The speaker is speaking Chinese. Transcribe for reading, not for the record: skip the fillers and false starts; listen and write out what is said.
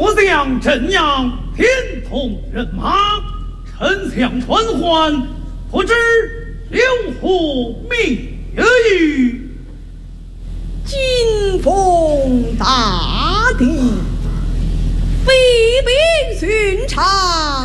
坐将镇阳，天同人马，丞相传唤，不知有何密语？ 金风大帝，非比寻常。